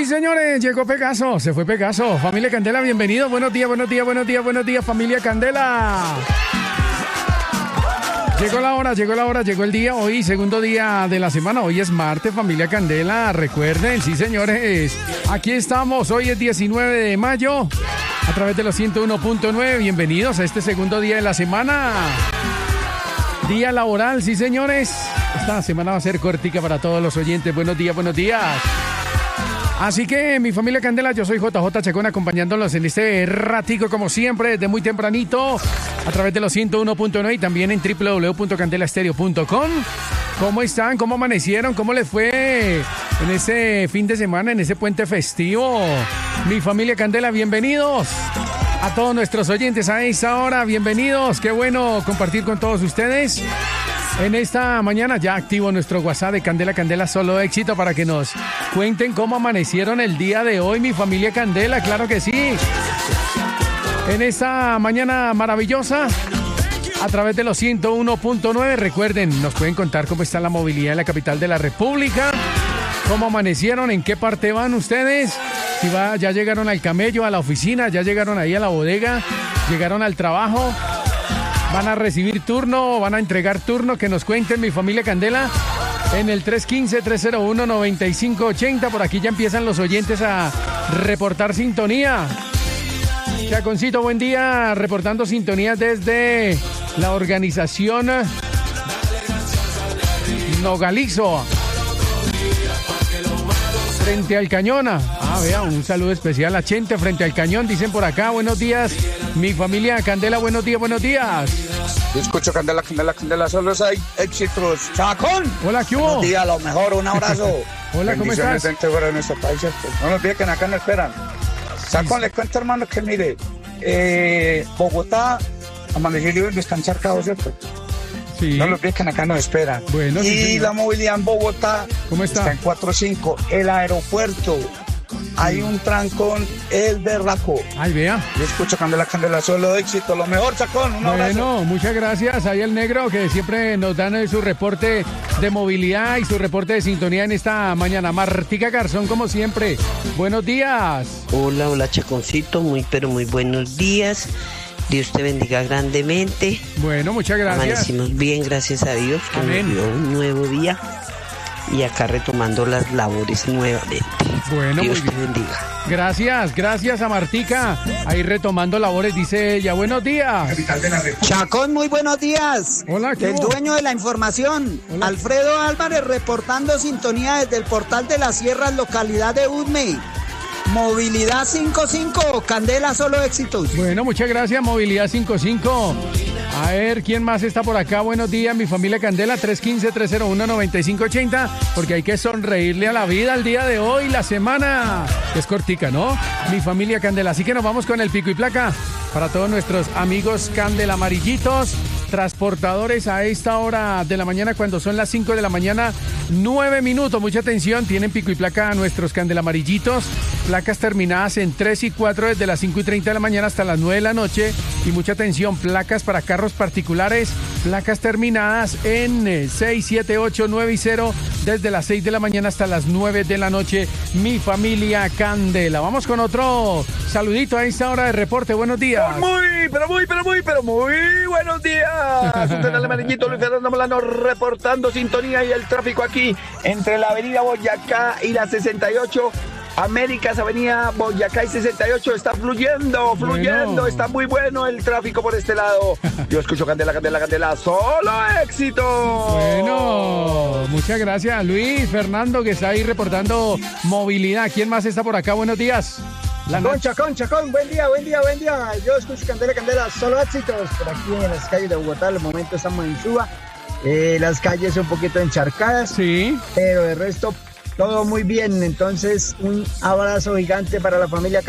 Sí, señores, llegó Pegaso, se fue Pegaso. Familia Candela, bienvenido. Buenos días, buenos días, buenos días, buenos días, familia Candela. Llegó la hora, llegó el día. Hoy, segundo día de la semana. Hoy es martes, familia Candela. Recuerden, sí, señores. Aquí estamos. Hoy es 19 de mayo. A través de los 101.9. Bienvenidos a este segundo día de la semana. Día laboral, sí, señores. Esta semana va a ser cortica para todos los oyentes. Buenos días, buenos días. Así que, mi familia Candela, yo soy JJ Chacón, acompañándolos en este ratico, como siempre, desde muy tempranito, a través de los 101.9 y también en www.candelastereo.com. ¿Cómo están? ¿Cómo amanecieron? ¿Cómo les fue en ese fin de semana, en ese puente festivo? Mi familia Candela, bienvenidos. A todos nuestros oyentes a esta hora, bienvenidos. Qué bueno compartir con todos ustedes. En esta mañana ya activo nuestro WhatsApp de Candela, Candela, solo éxito, para que nos cuenten cómo amanecieron el día de hoy, mi familia Candela, claro que sí. En esta mañana maravillosa, a través de los 101.9, recuerden, nos pueden contar cómo está la movilidad en la capital de la República, cómo amanecieron, en qué parte van ustedes, si ya llegaron al camello, a la oficina, ya llegaron ahí a la bodega, llegaron al trabajo. Van a recibir turno, van a entregar turno, que nos cuenten, mi familia Candela, en el 315-301-9580. Por aquí ya empiezan los oyentes a reportar sintonía. Chaconcito, buen día, reportando sintonía desde la organización Nogalizo, frente al cañón. Vea, un saludo especial a Chente, frente al cañón, dicen por acá. Buenos días, mi familia Candela, buenos días, buenos días. Yo escucho Candela, Candela, Candela, solo hay éxitos. ¡Chacón! Hola, ¿qué hubo? Buenos días, lo mejor, un abrazo. Hola, ¿cómo estás? Bendiciones fuera de nuestro país. No nos olviden que acá nos esperan. Chacón, le cuento, hermano, que mire, Bogotá, amanecer y descansar cada dos, ¿cierto? Sí. No nos olviden que acá nos esperan. Bueno, y sí, la movilidad en Bogotá, ¿cómo está? Está en 4.5. El aeropuerto, hay un trancón, el berraco. Ay, vea. Yo escucho Candela, Candela, solo éxito, lo mejor, Chacón, un abrazo. Bueno, muchas gracias. Ahí el negro, que siempre nos dan su reporte de movilidad y su reporte de sintonía en esta mañana. Martica Garzón, como siempre. Buenos días. Hola, hola, Chaconcito, pero muy buenos días. Dios te bendiga grandemente. Bueno, muchas gracias. Amanecimos bien, gracias a Dios, que Amén. nos dio un nuevo día. Y acá retomando las labores nuevamente. Bueno, Dios muy te bien. bendiga. Gracias a Martica. Ahí retomando labores, dice ella. Buenos días. Chacón, muy buenos días. Hola, ¿qué El hubo? dueño de la información, Hola. Alfredo Álvarez, reportando sintonía desde el portal de las Sierras, localidad de Udme. Movilidad 55, Candela, solo éxitos. Bueno, muchas gracias, Movilidad 55. A ver, ¿quién más está por acá? Buenos días, mi familia Candela, 315-301-9580, porque hay que sonreírle a la vida el día de hoy, la semana. Es cortica, ¿no? Mi familia Candela. Así que nos vamos con el pico y placa para todos nuestros amigos Candela amarillitos, transportadores a esta hora de la mañana, cuando son las 5 de la mañana, 9 minutos. Mucha atención, tienen pico y placa a nuestros Candela amarillitos, placas terminadas en 3 y 4 desde las 5 y 30 de la mañana hasta las 9 de la noche. Y mucha atención, placas para carros particulares, placas terminadas en 6, 7, 8, 9 y 0 desde las 6 de la mañana hasta las 9 de la noche. Mi familia Candela. Vamos con otro saludito a esta hora de reporte. Buenos días. Muy buenos días. Un canal amarillito, Luis Fernando Molano, reportando sintonía y el tráfico aquí entre la avenida Boyacá y la 68. Américas, avenida Boyacá y 68, está fluyendo, Bueno. está muy bueno el tráfico por este lado. Yo escucho Candela, Candela, Candela, solo éxito. Bueno, muchas gracias, Luis Fernando, que está ahí reportando movilidad. ¿Quién más está por acá? Buenos días. Chacón, buen día. Yo escucho Candela, Candela, solo éxitos. Por aquí en las calles de Bogotá, al momento estamos en suba. Las calles un poquito encharcadas, Sí. pero de resto todo muy bien. Entonces, un abrazo gigante para la familia